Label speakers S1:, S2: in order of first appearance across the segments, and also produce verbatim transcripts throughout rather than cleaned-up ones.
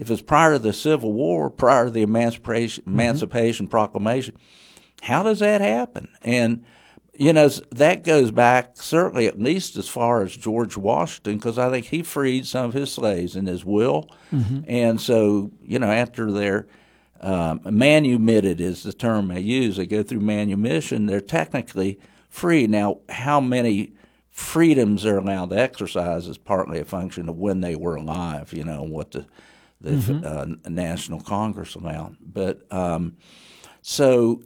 S1: if it's prior to the Civil War, prior to the Emancipation,
S2: Mm-hmm.
S1: Emancipation Proclamation, how does that happen? And, you know, that goes back certainly at least as far as George Washington, because I think he freed some of his slaves in his will. Mm-hmm. And so, you know, after they're um, manumitted is the term they use, they go through manumission, they're technically free. Now, how many freedoms they're allowed to exercise is partly a function of when they were alive, you know, what the, the mm-hmm. uh, National Congress allowed. But um, so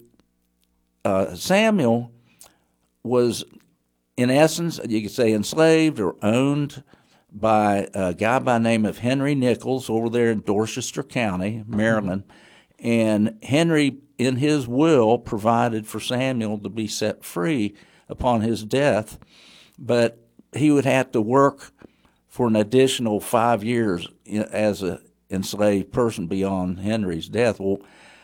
S1: uh, Samuel was, in essence, you could say enslaved or owned by a guy by the name of Henry Nichols over there in Dorchester County, Maryland. Mm-hmm. And Henry, in his will, provided for Samuel to be set free upon his death, but he would have to work for an additional five years as an enslaved person beyond Henry's death. Well,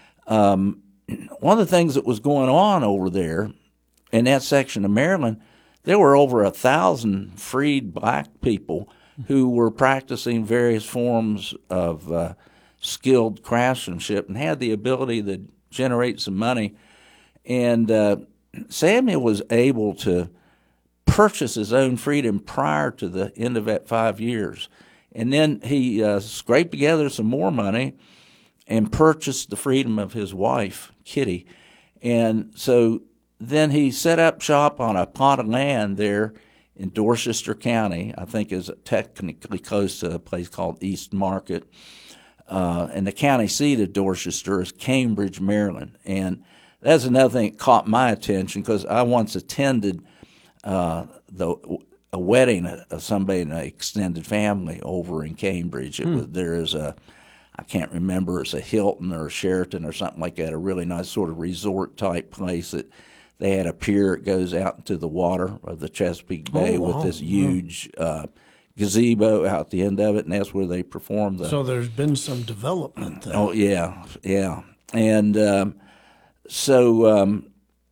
S1: um, one of the things that was going on over there in that section of Maryland, there were over a thousand freed black people who were practicing various forms of uh, skilled craftsmanship and had the ability to generate some money. And uh, Samuel was able to purchase his own freedom prior to the end of that five years. And then he uh, scraped together some more money and purchased the freedom of his wife, Kitty. And so then he set up shop on a plot of land there in Dorchester County, I think is technically close to a place called East Market. Uh, and the county seat of Dorchester is Cambridge, Maryland. And that's another thing that caught my attention because I once attended uh, the a wedding of somebody in an extended family over in Cambridge. It was, there is a, I can't remember, it's a Hilton or a Sheraton or something like that, a really nice sort of resort-type place that they had a pier that goes out into the water of the Chesapeake Bay
S2: oh, wow.
S1: with this huge uh, gazebo out the end of it, and that's where they performed the...
S2: So there's been some development there.
S1: Oh, yeah, yeah. And um, so um,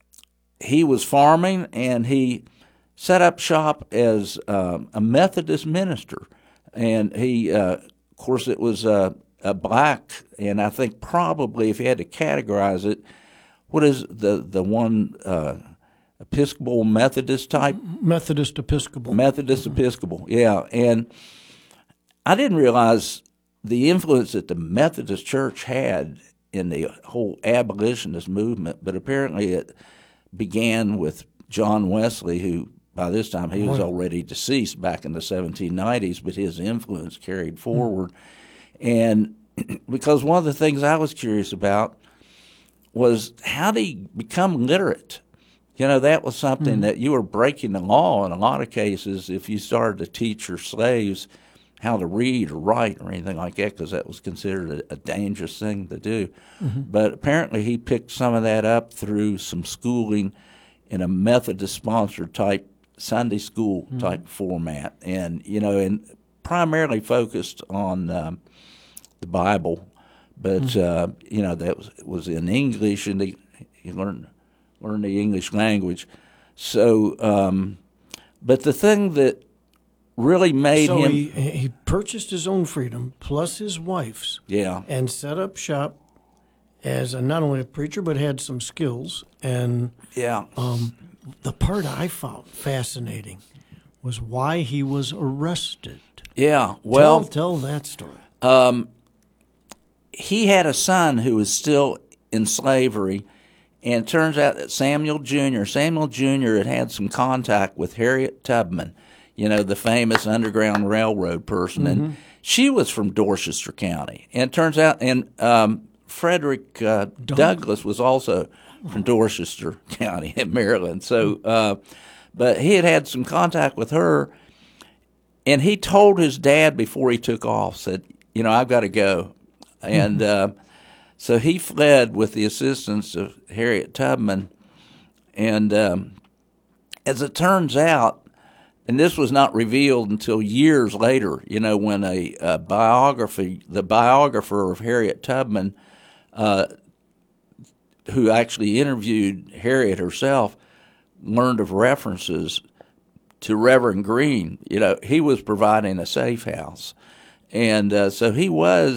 S1: he was farming, and he set up shop as uh, a Methodist minister. And he, uh, of course, it was uh, a black, and I think probably if you had to categorize it, what is the, the one uh, Episcopal Methodist type?
S2: Methodist Episcopal.
S1: Methodist mm-hmm. Episcopal, yeah. And I didn't realize the influence that the Methodist Church had in the whole abolitionist movement, but apparently it began with John Wesley, who by this time he was already deceased back in the seventeen nineties, but his influence carried forward. Mm-hmm. And because one of the things I was curious about was how did he become literate? You know, that was something mm-hmm. that you were breaking the law in a lot of cases if you started to teach your slaves how to read or write or anything like that, because that was considered a, a dangerous thing to do. Mm-hmm. But apparently he picked some of that up through some schooling in a Methodist-sponsored type Sunday school mm-hmm. type format, and you know, and primarily focused on um, the Bible. But mm-hmm. uh, you know, that was was in English, and he, he learned learned the English language. So, um, but the thing that really made
S2: so
S1: him
S2: he he purchased his own freedom plus his wife's,
S1: yeah,
S2: and set up shop as a, not only a preacher but had some skills. And
S1: yeah,
S2: um, the part I found fascinating was why he was arrested.
S1: Yeah, well,
S2: tell, tell that story.
S1: Um, he had a son who was still in slavery, and it turns out that Samuel Junior Samuel Junior had had some contact with Harriet Tubman, you know, the famous Underground Railroad person, mm-hmm. and she was from Dorchester County. And it turns out, and um, Frederick uh, Douglass was also from Dorchester County in Maryland. So, uh, but he had had some contact with her, and he told his dad before he took off, said, you know, I've got to go. And uh, so he fled with the assistance of Harriet Tubman. And um, as it turns out, and this was not revealed until years later, you know, when a, a biography, the biographer of Harriet Tubman, uh, who actually interviewed Harriet herself, learned of references to Reverend Green. You know, he was providing a safe house. And uh, so he was